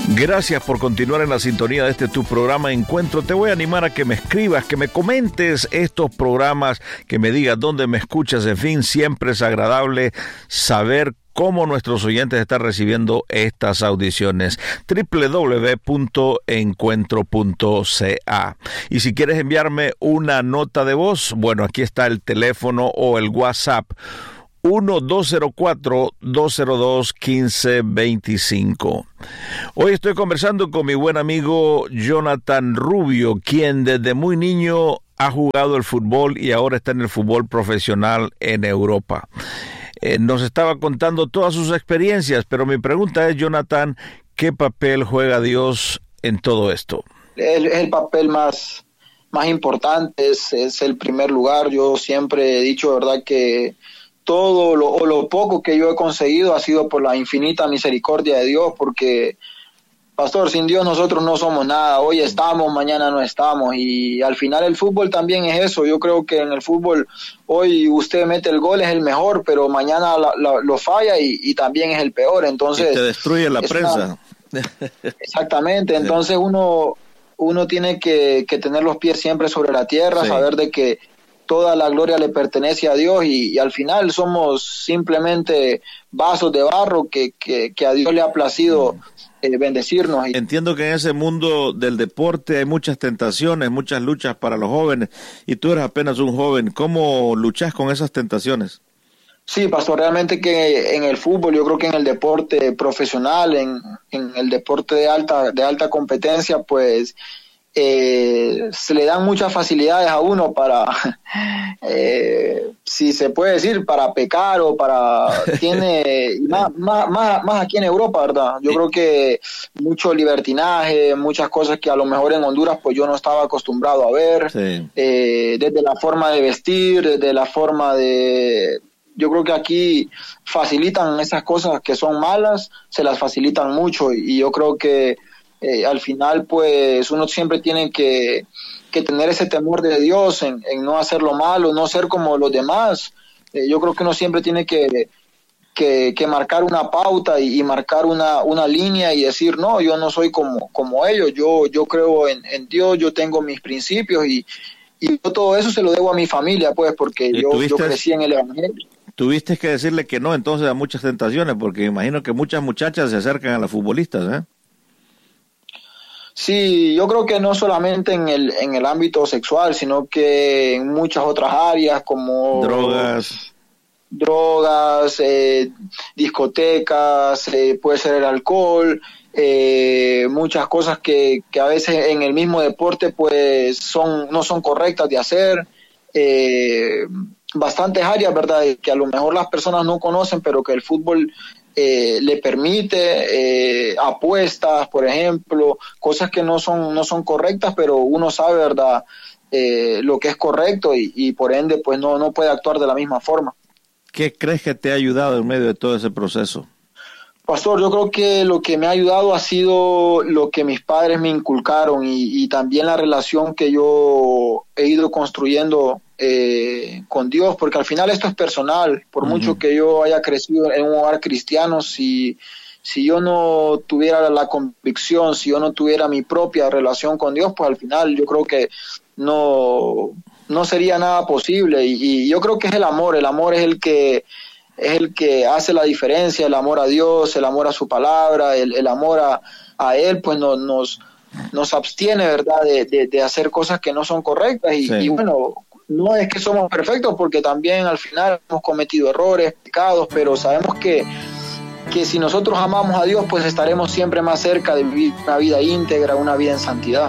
Gracias por continuar en la sintonía de este tu programa Encuentro. Te voy a animar a que me escribas, que me comentes estos programas, que me digas dónde me escuchas. En fin, siempre es agradable saber cómo nuestros oyentes están recibiendo estas audiciones. www.encuentro.ca. Y si quieres enviarme una nota de voz, bueno, aquí está el teléfono o el WhatsApp. 1-204-202-1525. Hoy estoy conversando con mi buen amigo Jonathan Rubio, quien desde muy niño ha jugado el fútbol y ahora está en el fútbol profesional en Europa. Nos estaba contando todas sus experiencias, pero mi pregunta es, Jonathan, ¿qué papel juega Dios en todo esto? Es el papel más importante, es el primer lugar. Yo siempre he dicho, ¿verdad?, que todo lo poco que yo he conseguido ha sido por la infinita misericordia de Dios, porque, pastor, sin Dios nosotros no somos nada. Hoy estamos, mañana no estamos, y al final el fútbol también es eso. Yo creo que en el fútbol hoy usted mete el gol, es el mejor, pero mañana lo falla y también es el peor. Entonces, y te destruye la prensa. Exactamente. Entonces uno tiene que tener los pies siempre sobre la tierra, sí, saber de que toda la gloria le pertenece a Dios y al final somos simplemente vasos de barro que a Dios le ha placido bendecirnos. Entiendo que en ese mundo del deporte hay muchas tentaciones, muchas luchas para los jóvenes, y tú eres apenas un joven. ¿Cómo luchas con esas tentaciones? Sí, pastor, realmente que en el fútbol, yo creo que en el deporte profesional, en el deporte de alta competencia, pues se le dan muchas facilidades a uno para, si se puede decir, para pecar o tiene más aquí en Europa, ¿verdad? Yo creo que mucho libertinaje, muchas cosas que a lo mejor en Honduras pues yo no estaba acostumbrado a ver, sí, desde la forma de vestir, desde la forma de... Yo creo que aquí facilitan esas cosas que son malas, se las facilitan mucho y yo creo que al final pues uno siempre tiene que tener ese temor de Dios en no hacer lo malo, no ser como los demás. Yo creo que uno siempre tiene que marcar una pauta y marcar una línea y decir, no, yo no soy como ellos, yo creo en Dios, yo tengo mis principios y yo todo eso se lo debo a mi familia, pues, porque yo crecí en el Evangelio. Tuviste que decirle que no entonces a muchas tentaciones, porque imagino que muchas muchachas se acercan a las futbolistas, ¿eh? Sí, yo creo que no solamente en el ámbito sexual, sino que en muchas otras áreas como drogas, discotecas, puede ser el alcohol, muchas cosas que a veces en el mismo deporte pues no son correctas de hacer, bastantes áreas, ¿verdad?, que a lo mejor las personas no conocen, pero que el fútbol le permite, apuestas, por ejemplo, cosas que no son correctas, pero uno sabe, ¿verdad?, lo que es correcto y por ende pues no puede actuar de la misma forma. ¿Qué crees que te ha ayudado en medio de todo ese proceso? Pastor, yo creo que lo que me ha ayudado ha sido lo que mis padres me inculcaron y también la relación que yo he ido construyendo con Dios, porque al final esto es personal. Por mucho que yo haya crecido en un hogar cristiano, si yo no tuviera la convicción, si yo no tuviera mi propia relación con Dios, pues al final yo creo que no sería nada posible. Y yo creo que es el amor es el que hace la diferencia, el amor a Dios, el amor a su palabra, el amor a Él, pues nos abstiene, ¿verdad?, de hacer cosas que no son correctas y bueno, no es que somos perfectos porque también al final hemos cometido errores, pecados, pero sabemos que si nosotros amamos a Dios, pues estaremos siempre más cerca de vivir una vida íntegra, una vida en santidad.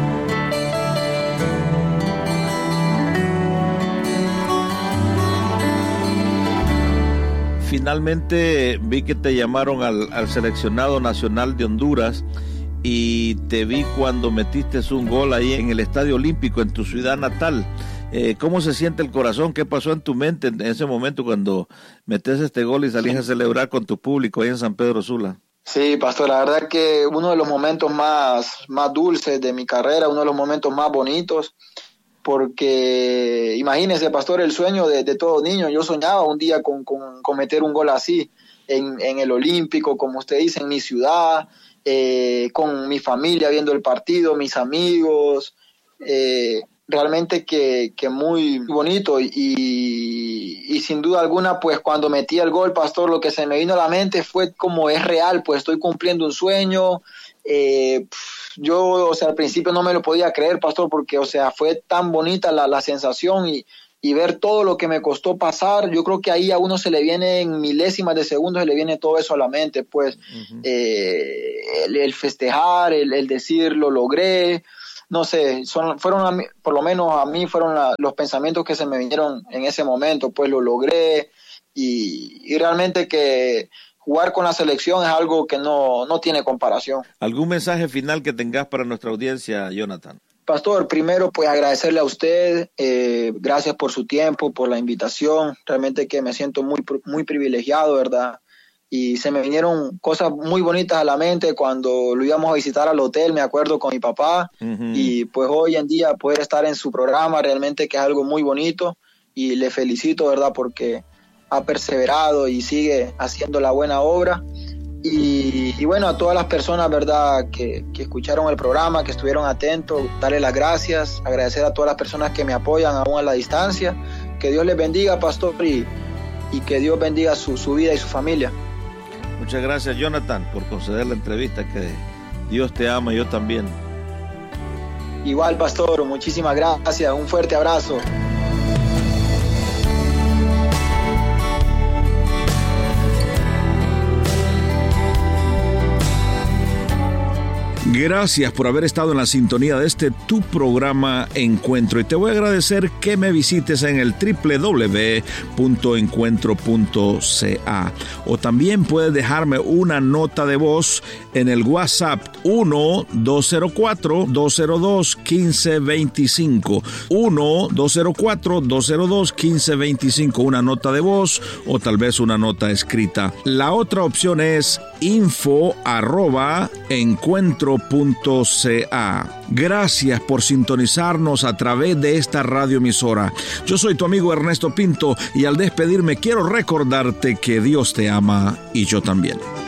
Finalmente vi que te llamaron al seleccionado nacional de Honduras y te vi cuando metiste un gol ahí en el Estadio Olímpico en tu ciudad natal. ¿Cómo se siente el corazón? ¿Qué pasó en tu mente en ese momento cuando metes este gol y salís a celebrar con tu público ahí en San Pedro Sula? Sí, pastor, la verdad que uno de los momentos más dulces de mi carrera, uno de los momentos más bonitos, porque imagínese, pastor, el sueño de todo niño. Yo soñaba un día con meter un gol así. en el Olímpico, como usted dice, en mi ciudad, con mi familia viendo el partido, mis amigos, realmente que muy bonito y sin duda alguna, pues cuando metí el gol, pastor, lo que se me vino a la mente fue como es real, pues estoy cumpliendo un sueño. Yo, o sea, al principio no me lo podía creer, pastor, porque, o sea, fue tan bonita la sensación y ver todo lo que me costó pasar. Yo creo que ahí a uno se le viene en milésimas de segundos, se le viene todo eso a la mente, pues, el festejar, el decir lo logré. No sé, fueron a mí, por lo menos a mí fueron los pensamientos que se me vinieron en ese momento, pues lo logré y realmente que jugar con la selección es algo que no tiene comparación. ¿Algún mensaje final que tengas para nuestra audiencia, Jonathan? Pastor, primero pues agradecerle a usted, gracias por su tiempo, por la invitación, realmente que me siento muy privilegiado, ¿verdad? Y se me vinieron cosas muy bonitas a la mente cuando lo íbamos a visitar al hotel, me acuerdo, con mi papá, y pues hoy en día poder estar en su programa realmente que es algo muy bonito y le felicito, ¿verdad? Porque ha perseverado y sigue haciendo la buena obra. Y bueno, a todas las personas, ¿verdad?, que escucharon el programa, que estuvieron atentos, darle las gracias, agradecer a todas las personas que me apoyan aún a la distancia. Que Dios les bendiga, pastor, y que Dios bendiga su vida y su familia. Muchas gracias, Jonathan, por conceder la entrevista, que Dios te ama y yo también. Igual, pastor, muchísimas gracias, un fuerte abrazo. Gracias por haber estado en la sintonía de tu programa Encuentro, y te voy a agradecer que me visites en el www.encuentro.ca, o también puedes dejarme una nota de voz en el WhatsApp 1-204-202-1525, 1-204-202-1525, una nota de voz o tal vez una nota escrita. La otra opción es info@encuentro.ca. Gracias por sintonizarnos a través de esta radioemisora. Yo soy tu amigo Ernesto Pinto y al despedirme quiero recordarte que Dios te ama y yo también.